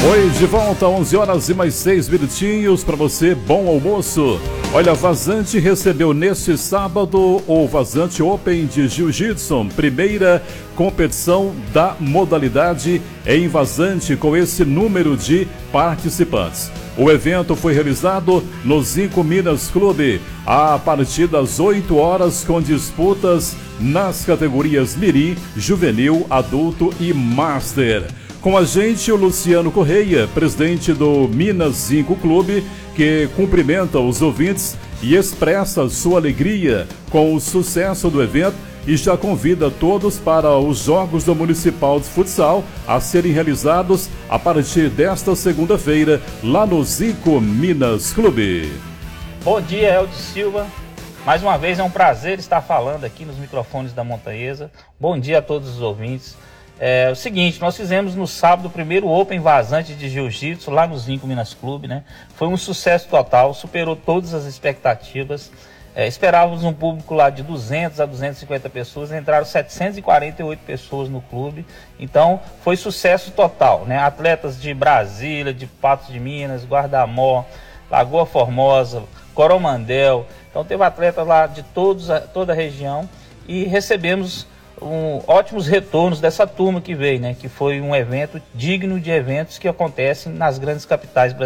Oi, de volta, 11 horas e mais 6 minutinhos para você, bom almoço. Olha, Vazante recebeu neste sábado o Vazante Open de Jiu-Jitsu, primeira competição da modalidade em Vazante com esse número de participantes. O evento foi realizado no Zinco Minas Clube a partir das 8 horas com disputas nas categorias Mirim, Juvenil, Adulto e Master. Com a gente o Luciano Correia, presidente do Minas Zinco Clube, que cumprimenta os ouvintes e expressa sua alegria com o sucesso do evento e já convida todos para os Jogos do Municipal de Futsal a serem realizados a partir desta segunda-feira lá no Zinco Minas Clube. Bom dia, Eldio Silva. Mais uma vez é um prazer estar falando aqui nos microfones da Montanhesa. Bom dia a todos os ouvintes. É o seguinte, nós fizemos no sábado o primeiro Open Vazante de Jiu-Jitsu lá no Zinco Minas Clube, né? Foi um sucesso total, superou todas as expectativas. Esperávamos um público lá de 200 a 250 pessoas, entraram 748 pessoas no clube, então foi sucesso total, né? Atletas de Brasília, de Patos de Minas, Guardamó, Lagoa Formosa, Coromandel, então teve atletas lá de toda a região e recebemos ótimos retornos dessa turma que veio, né? Que foi um evento digno de eventos que acontecem nas grandes capitais brasileiras.